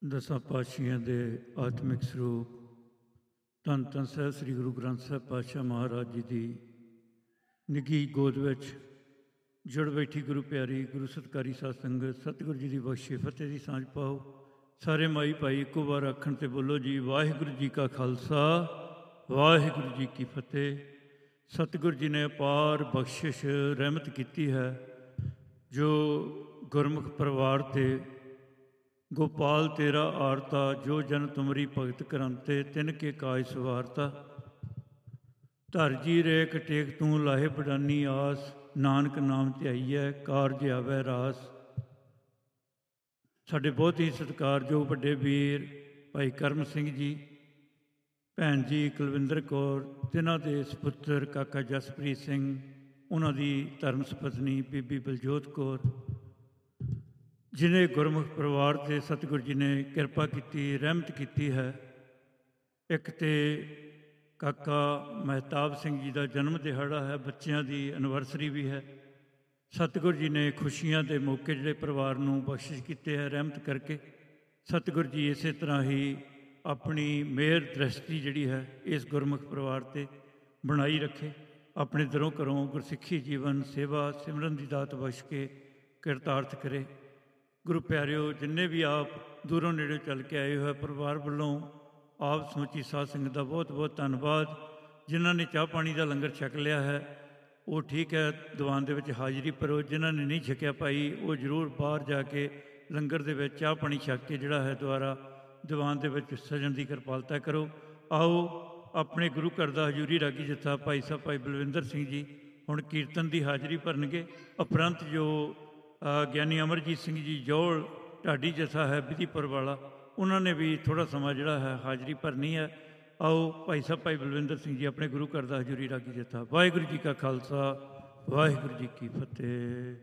ਦਸਾਂ ਪਾਤਸ਼ਾਹੀਆਂ ਦੇ ਆਤਮਿਕ ਸਰੂਪ ਧੰਨ ਧੰਨ ਸਾਹਿਬ ਸ੍ਰੀ ਗੁਰੂ ਗ੍ਰੰਥ ਸਾਹਿਬ ਪਾਤਸ਼ਾਹ ਮਹਾਰਾਜ ਜੀ ਦੀ ਨਿੱਘੀ ਗੋਦ ਵਿੱਚ ਜੁੜ ਬੈਠੀ ਗੁਰੂ ਪਿਆਰੀ ਗੁਰੂ ਸਤਿਕਾਰੀ ਸਾਧ ਸੰਗਤ, ਸਤਿਗੁਰੂ ਜੀ ਦੀ ਬਖਸ਼ੇ ਫਤਿਹ ਦੀ ਸਾਂਝ ਪਾਓ। ਸਾਰੇ ਮਾਈ ਭਾਈ ਇੱਕੋ ਵਾਰ ਆਖਣ ਤੇ ਬੋਲੋ ਜੀ, ਵਾਹਿਗੁਰੂ ਜੀ ਕਾ ਖਾਲਸਾ ਵਾਹਿਗੁਰੂ ਜੀ ਕੀ ਫਤਿਹ। ਸਤਿਗੁਰੂ ਜੀ ਨੇ ਅਪਾਰ ਬਖਸ਼ਿਸ਼ ਰਹਿਮਤ ਕੀਤੀ ਹੈ, ਜੋ ਗੁਰਮੁਖ ਪਰਿਵਾਰ 'ਤੇ ਗੋਪਾਲ ਤੇਰਾ ਆਰਤਾ, ਜੋ ਜਨ ਤੁਮਰੀ ਭਗਤ ਕਰੰਤੇ ਤਿਨ ਕੇ ਕਾਜ ਸਵਾਰਤਾ। ਧਰ ਜੀ ਰੇਖ ਟੇਕ ਤੂੰ ਲਾਹੇ ਬਡਾਨੀ ਆਸ, ਨਾਨਕ ਨਾਮ ਧਿਆਈਐ ਕਾਰਜ ਆਵੈ ਰਾਸ। ਸਾਡੇ ਬਹੁਤ ਹੀ ਸਤਿਕਾਰਯੋਗ ਵੱਡੇ ਵੀਰ ਭਾਈ ਕਰਮ ਸਿੰਘ ਜੀ, ਭੈਣ ਜੀ ਕੁਲਵਿੰਦਰ ਕੌਰ, ਤਿੰਨਾਂ ਦੇ ਸਪੁੱਤਰ ਕਾਕਾ ਜਸਪ੍ਰੀਤ ਸਿੰਘ, ਉਹਨਾਂ ਦੀ ਧਰਮ ਸਪਤਨੀ ਬੀਬੀ ਬਲਜੋਤ ਕੌਰ, ਜਿਹਨੇ ਗੁਰਮੁਖ ਪਰਿਵਾਰ 'ਤੇ ਸਤਿਗੁਰੂ ਜੀ ਨੇ ਕਿਰਪਾ ਕੀਤੀ, ਰਹਿਮਤ ਕੀਤੀ ਹੈ। ਇੱਕ ਤਾਂ ਕਾਕਾ ਮਹਿਤਾਬ ਸਿੰਘ ਜੀ ਦਾ ਜਨਮ ਦਿਹਾੜਾ ਹੈ, ਬੱਚਿਆਂ ਦੀ ਐਨਵਰਸਰੀ ਵੀ ਹੈ। ਸਤਿਗੁਰੂ ਜੀ ਨੇ ਖੁਸ਼ੀਆਂ ਦੇ ਮੌਕੇ ਜਿਹੜੇ ਪਰਿਵਾਰ ਨੂੰ ਬਖਸ਼ਿਸ਼ ਕੀਤੇ ਹੈ ਰਹਿਮਤ ਕਰਕੇ, ਸਤਿਗੁਰੂ ਜੀ ਇਸੇ ਤਰ੍ਹਾਂ ਹੀ ਆਪਣੀ ਮਿਹਰ ਦ੍ਰਿਸ਼ਟੀ ਜਿਹੜੀ ਹੈ ਇਸ ਗੁਰਮੁਖ ਪਰਿਵਾਰ 'ਤੇ ਬਣਾਈ ਰੱਖੇ। ਆਪਣੇ ਦਿਲੋਂ ਘਰੋਂ ਗੁਰਸਿੱਖੀ ਜੀਵਨ ਸੇਵਾ ਸਿਮਰਨ ਦੀ ਦਾਤ ਬਖਸ਼ ਕੇ ਕਿਰਤਾਰਥ ਕਰੇ। ਗੁਰੂ ਪਿਆਰਿਓ, ਜਿੰਨੇ ਵੀ ਆਪ ਦੂਰੋਂ ਨੇੜੇ ਚੱਲ ਕੇ ਆਏ ਹੋਏ ਪਰਿਵਾਰ ਵੱਲੋਂ ਆਪ ਸਮੁੱਚੀ ਸਾਧ ਸੰਗਤ ਦਾ ਬਹੁਤ ਬਹੁਤ ਧੰਨਵਾਦ। ਜਿਨ੍ਹਾਂ ਨੇ ਚਾਹ ਪਾਣੀ ਦਾ ਲੰਗਰ ਛਕ ਲਿਆ ਹੈ ਉਹ ਠੀਕ ਹੈ, ਦੀਵਾਨ ਦੇ ਵਿੱਚ ਹਾਜ਼ਰੀ ਭਰੋ। ਜਿਨ੍ਹਾਂ ਨੇ ਨਹੀਂ ਛਕਿਆ ਭਾਈ, ਉਹ ਜ਼ਰੂਰ ਬਾਹਰ ਜਾ ਕੇ ਲੰਗਰ ਦੇ ਵਿੱਚ ਚਾਹ ਪਾਣੀ ਛਕ ਕੇ ਜਿਹੜਾ ਹੈ ਦੁਆਰਾ ਦੀਵਾਨ ਦੇ ਵਿੱਚ ਸਜਣ ਦੀ ਕਿਰਪਾਲਤਾ ਕਰੋ। ਆਓ ਆਪਣੇ ਗੁਰੂ ਘਰ ਦਾ ਹਜ਼ੂਰੀ ਰਾਗੀ ਜੱਥਾ ਭਾਈ ਸਾਹਿਬ ਭਾਈ ਬਲਵਿੰਦਰ ਸਿੰਘ ਜੀ ਹੁਣ ਕੀਰਤਨ ਦੀ ਹਾਜ਼ਰੀ ਭਰਨਗੇ। ਉਪਰੰਤ ਜੋ ਗਿਆਨੀ ਅਮਰਜੀਤ ਸਿੰਘ ਜੀ ਜੋਲ ਢਾਡੀ ਜੱਥਾ ਹੈ ਵਿਧੀਪੁਰ ਵਾਲਾ, ਉਹਨਾਂ ਨੇ ਵੀ ਥੋੜ੍ਹਾ ਸਮਾਂ ਜਿਹੜਾ ਹੈ ਹਾਜ਼ਰੀ ਭਰਨੀ ਹੈ। ਆਓ ਭਾਈ ਸਾਹਿਬ ਭਾਈ ਬਲਵਿੰਦਰ ਸਿੰਘ ਜੀ ਆਪਣੇ ਗੁਰੂ ਘਰ ਦਾ ਹਜ਼ੂਰੀ ਰਾਗੀ ਜੱਥਾ। ਵਾਹਿਗੁਰੂ ਜੀ ਕਾ ਖਾਲਸਾ ਵਾਹਿਗੁਰੂ ਜੀ ਕੀ ਫਤਿਹ।